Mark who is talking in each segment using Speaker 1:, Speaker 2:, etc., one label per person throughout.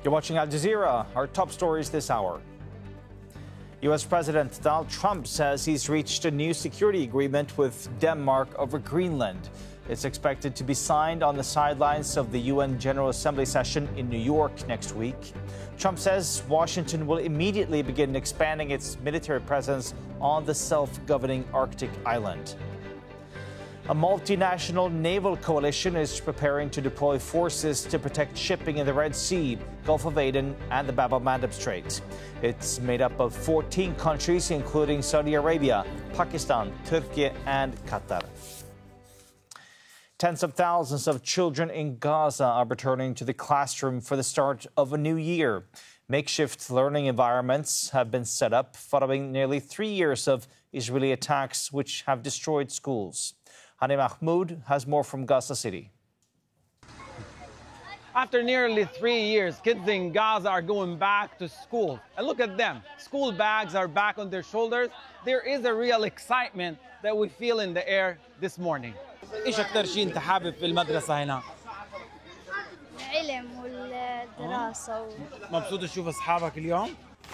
Speaker 1: You're watching Al Jazeera. Our top stories this hour. U.S. President Donald Trump says he's reached a new security agreement with Denmark over Greenland. It's expected to be signed on the sidelines of the UN General Assembly session in New York next week. Trump says Washington will immediately begin expanding its military presence on the self-governing Arctic island. A multinational naval coalition is preparing to deploy forces to protect shipping in the Red Sea, Gulf of Aden, and the Bab el-Mandeb Strait. It's made up of 14 countries, including Saudi Arabia, Pakistan, Turkey, and Qatar. Tens of thousands of children in Gaza are returning to the classroom for the start of a new year. Makeshift learning environments have been set up following nearly 3 years of Israeli attacks which have destroyed schools. Hani Mahmoud has more from Gaza City.
Speaker 2: After nearly 3 years, kids in Gaza are going back to school. And look at them. School bags are back on their shoulders. There is a real excitement that we feel in the air this morning. ايش اكثر شيء انت حابب في المدرسة هنا؟
Speaker 3: العلم والدراسة
Speaker 2: مبسوط تشوف اصحابك اليوم؟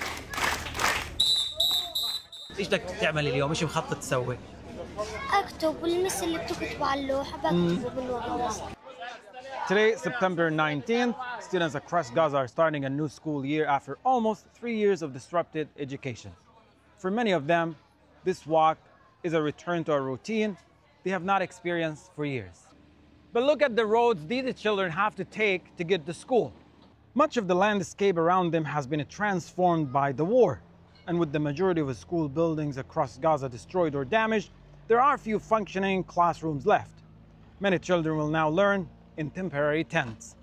Speaker 2: ايش بدك تعمل اليوم؟ ايش مخطط تسوي؟
Speaker 3: اكتب والمس اللي بتكتبه على اللوحة بكتبه بالورقة.
Speaker 2: Today, September 19th, students across Gaza are starting a new school year after almost 3 years of disrupted education. For many of them, this walk is a return to a routine they have not experienced for years. But look at the roads these children have to take to get to school. Much of the landscape around them has been transformed by the war. And with the majority of the school buildings across Gaza destroyed or damaged, there are few functioning classrooms left. Many children will now learn in temporary tents.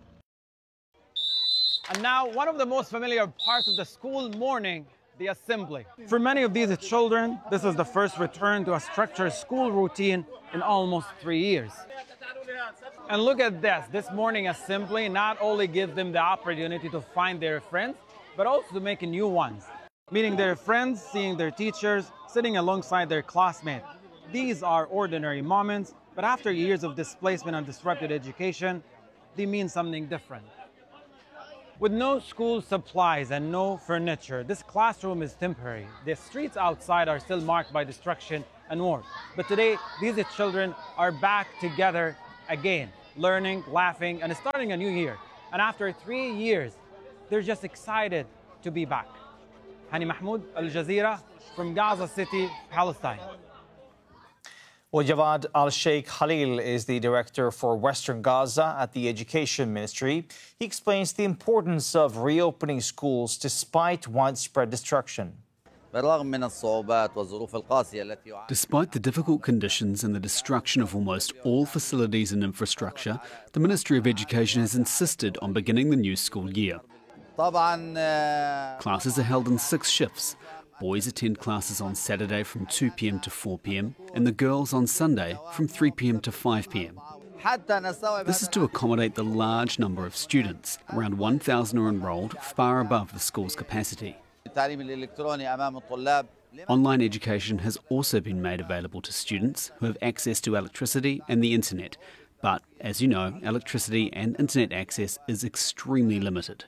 Speaker 2: And now, one of the most familiar parts of the school morning, the assembly. For many of these children, this is the first return to a structured school routine in almost 3 years. And look at this. This morning assembly not only gives them the opportunity to find their friends, but also to make new ones. Meeting their friends, seeing their teachers, sitting alongside their classmates. These are ordinary moments, but after years of displacement and disrupted education, they mean something different. With no school supplies and no furniture, this classroom is temporary. The streets outside are still marked by destruction and war. But today, these children are back together again, learning, laughing, and starting a new year. And after 3 years, they're just excited to be back. Hani Mahmoud, Al Jazeera, from Gaza City, Palestine.
Speaker 1: Well, Javad Al-Sheikh Khalil is the director for Western Gaza at the Education Ministry. He explains the importance of reopening schools despite widespread destruction.
Speaker 4: Despite the difficult conditions and the destruction of almost all facilities and infrastructure, the Ministry of Education has insisted on beginning the new school year. Classes are held in 6 shifts. Boys attend classes on Saturday from 2 p.m. to 4 p.m. and the girls on Sunday from 3 p.m. to 5 p.m. This is to accommodate the large number of students. Around 1,000 are enrolled, far above the school's capacity. Online education has also been made available to students who have access to electricity and the internet. But, as you know, electricity and internet access is extremely limited.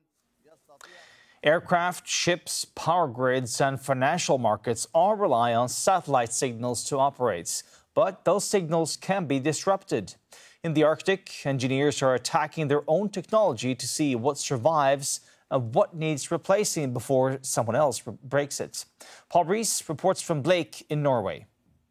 Speaker 1: Aircraft, ships, power grids and financial markets all rely on satellite signals to operate. But those signals can be disrupted. In the Arctic, engineers are attacking their own technology to see what survives and what needs replacing before someone else breaks it. Paul Rees reports from Blake in Norway.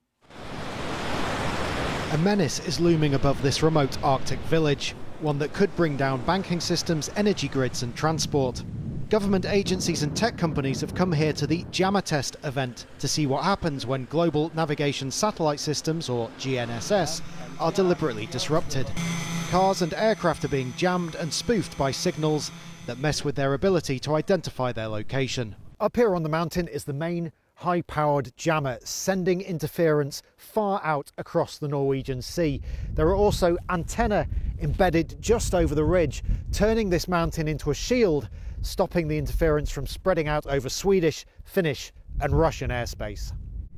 Speaker 5: A menace is looming above this remote Arctic village, one that could bring down banking systems, energy grids and transport. Government agencies and tech companies have come here to the JAMA Test event to see what happens when global navigation satellite systems, or GNSS, are deliberately disrupted. Cars and aircraft are being jammed and spoofed by signals that mess with their ability to identify their location. Up here on the mountain is the main high-powered jammer, sending interference far out across the Norwegian Sea. There are also antennae embedded just over the ridge, turning this mountain into a shield, stopping the interference from spreading out over Swedish, Finnish and Russian airspace.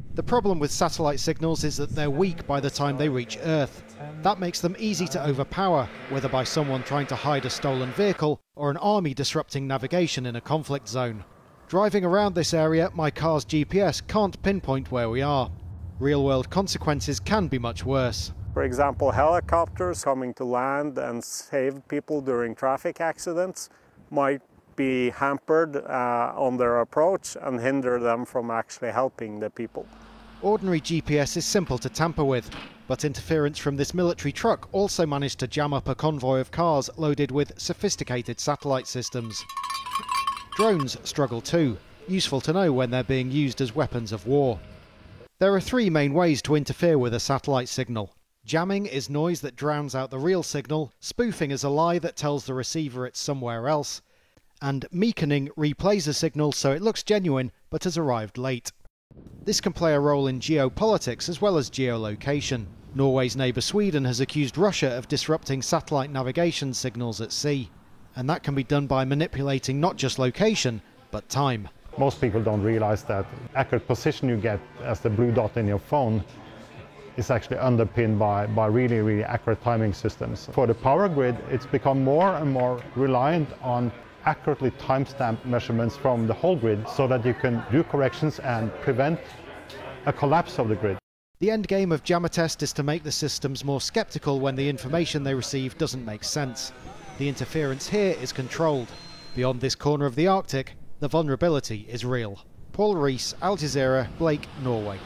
Speaker 5: The problem with satellite signals is that they're weak by the time they reach Earth. That makes them easy to overpower, whether by someone trying to hide a stolen vehicle or an army disrupting navigation in a conflict zone. Driving around this area, my car's GPS can't pinpoint where we are. Real-world consequences can be much worse.
Speaker 6: For example, helicopters coming to land and save people during traffic accidents might be hampered on their approach and hinder them from actually helping the people.
Speaker 5: Ordinary GPS is simple to tamper with, but interference from this military truck also managed to jam up a convoy of cars loaded with sophisticated satellite systems. Drones struggle too, useful to know when they're being used as weapons of war. There are three main ways to interfere with a satellite signal. Jamming is noise that drowns out the real signal, spoofing is a lie that tells the receiver it's somewhere else, and meakening replays a signal so it looks genuine but has arrived late. This can play a role in geopolitics as well as geolocation. Norway's neighbour Sweden has accused Russia of disrupting satellite navigation signals at sea, and that can be done by manipulating not just location, but time.
Speaker 7: Most people don't realize that accurate position you get as the blue dot in your phone is actually underpinned by really, really accurate timing systems. For the power grid, it's become more and more reliant on accurately timestamp measurements from the whole grid so that you can do corrections and prevent a collapse of the grid.
Speaker 5: The end game of JAMA-test is to make the systems more sceptical when the information they receive doesn't make sense. The interference here is controlled. Beyond this corner of the Arctic, the vulnerability is real. Paul Rees, Al Jazeera, Blake, Norway.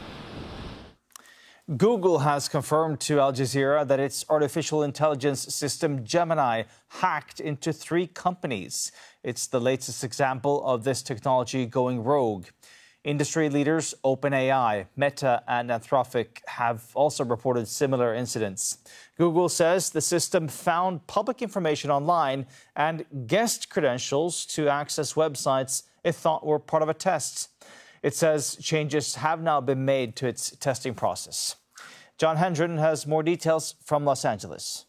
Speaker 1: Google has confirmed to Al Jazeera that its artificial intelligence system Gemini hacked into 3 companies. It's the latest example of this technology going rogue. Industry leaders OpenAI, Meta and Anthropic have also reported similar incidents. Google says the system found public information online and guessed credentials to access websites it thought were part of a test. It says changes have now been made to its testing process. John Hendren has more details from Los Angeles.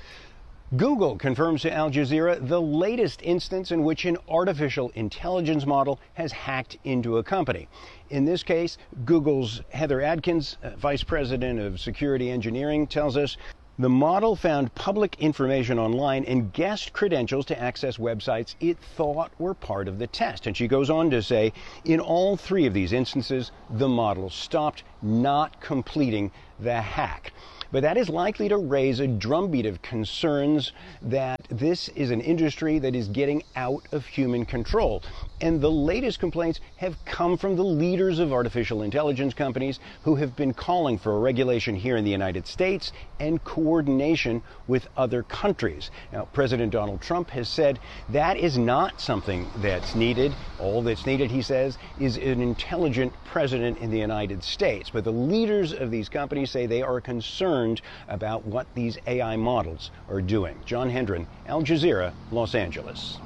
Speaker 8: Google confirms to Al Jazeera the latest instance in which an artificial intelligence model has hacked into a company. In this case, Google's Heather Adkins, Vice President of Security Engineering, tells us the model found public information online and guessed credentials to access websites it thought were part of the test. And she goes on to say, in all 3 of these instances, the model stopped, not completing the hack. But that is likely to raise a drumbeat of concerns that this is an industry that is getting out of human control. And the latest complaints have come from the leaders of artificial intelligence companies who have been calling for a regulation here in the United States and coordination with other countries. Now, President Donald Trump has said that is not something that's needed. All that's needed, he says, is an intelligent president in the United States. But the leaders of these companies say they are concerned about what these AI models are doing. John Hendren, Al Jazeera, Los Angeles.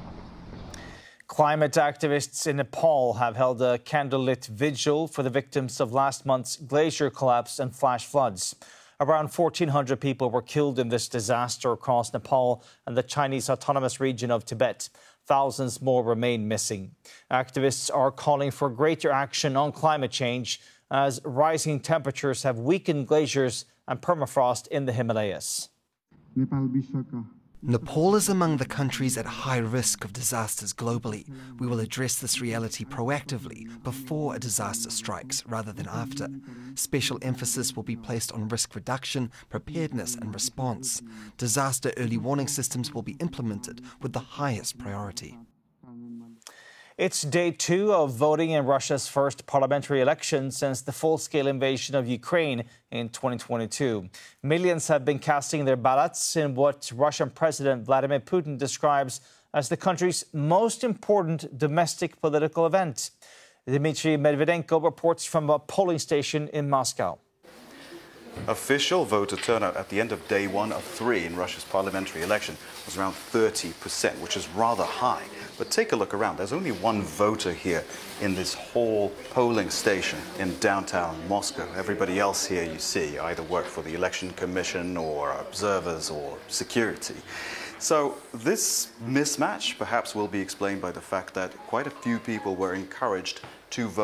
Speaker 1: Climate activists in Nepal have held a candlelit vigil for the victims of last month's glacier collapse and flash floods. Around 1,400 people were killed in this disaster across Nepal and the Chinese autonomous region of Tibet. Thousands more remain missing. Activists are calling for greater action on climate change as rising temperatures have weakened glaciers and permafrost in the Himalayas.
Speaker 9: Nepal is among the countries at high risk of disasters globally. We will address this reality proactively before a disaster strikes rather than after. Special emphasis will be placed on risk reduction, preparedness and response. Disaster early warning systems will be implemented with the highest priority.
Speaker 1: It's day 2 of voting in Russia's first parliamentary election since the full-scale invasion of Ukraine in 2022. Millions have been casting their ballots in what Russian President Vladimir Putin describes as the country's most important domestic political event. Dmitry Medvedenko reports from a polling station in Moscow.
Speaker 10: Official voter turnout at the end of day 1 of 3 in Russia's parliamentary election was around 30%, which is rather high. But take a look around. There's only one voter here in this whole polling station in downtown Moscow. Everybody else here, you see, either work for the election commission or observers or security. So this mismatch perhaps will be explained by the fact that quite a few people were encouraged to vote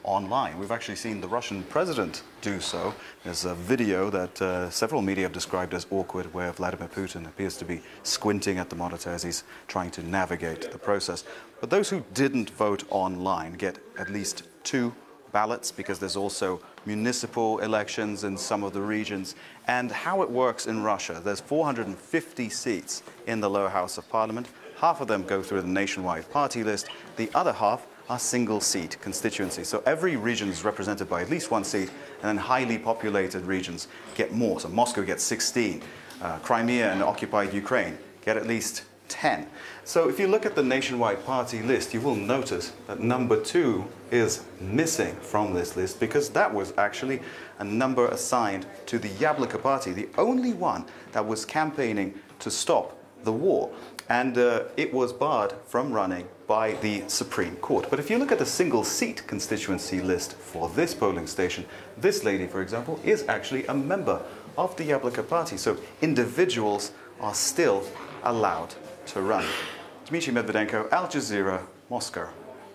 Speaker 10: online. We've actually seen the Russian president do so. There's a video that several media have described as awkward, where Vladimir Putin appears to be squinting at the monitor as he's trying to navigate the process. But those who didn't vote online get at least 2 ballots, because there's also municipal elections in some of the regions. And how it works in Russia, there's 450 seats in the lower house of parliament. Half of them go through the nationwide party list. The other half are single-seat constituencies. So every region is represented by at least 1 seat, and then highly populated regions get more. So Moscow gets 16. Crimea and occupied Ukraine get at least 10. So if you look at the nationwide party list, you will notice that number 2 is missing from this list, because that was actually a number assigned to the Yabloko party, the only one that was campaigning to stop the war. And it was barred from running by the Supreme Court. But if you look at the single-seat constituency list for this polling station, this lady, for example, is actually a member of the Yabloko party. So individuals are still allowed to run. Dmitry Medvedenko, Al Jazeera, Moscow.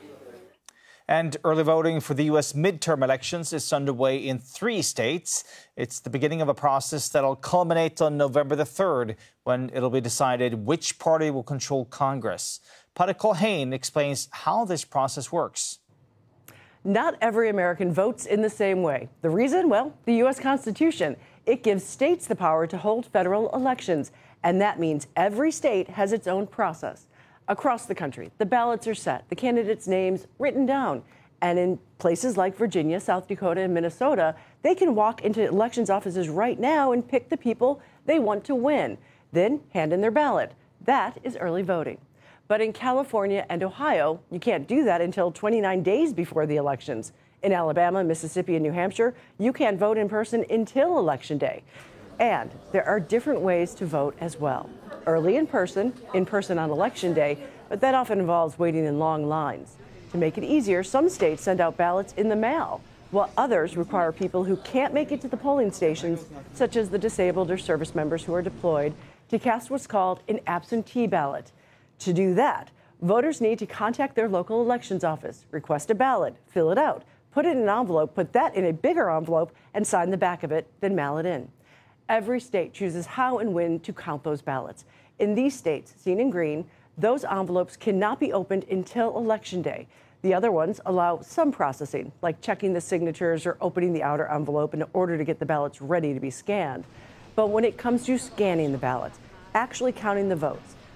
Speaker 1: And early voting for the U.S. midterm elections is underway in 3 states. It's the beginning of a process that'll culminate on November the 3rd, when it'll be decided which party will control Congress. Pada Colhane explains how this process works.
Speaker 11: Not every American votes in the same way. The reason? Well, the U.S. Constitution. It gives states the power to hold federal elections, and that means every state has its own process. Across the country, the ballots are set, the candidates' names written down, and in places like Virginia, South Dakota, and Minnesota, they can walk into elections offices right now and pick the people they want to win, then hand in their ballot. That is early voting. But in California and Ohio, you can't do that until 29 days before the elections. In Alabama, Mississippi, and New Hampshire, you can't vote in person until Election Day. And there are different ways to vote as well. Early in person on Election Day, but that often involves waiting in long lines. To make it easier, some states send out ballots in the mail, while others require people who can't make it to the polling stations, such as the disabled or service members who are deployed, to cast what's called an absentee ballot. To do that, voters need to contact their local elections office, request a ballot, fill it out, put it in an envelope, put that in a bigger envelope, and sign the back of it, then mail it in. Every state chooses how and when to count those ballots. In these states, seen in green, those envelopes cannot be opened until Election Day. The other ones allow some processing, like checking the signatures or opening the outer envelope in order to get the ballots ready to be scanned. But when it comes to scanning the ballots, actually counting the votes,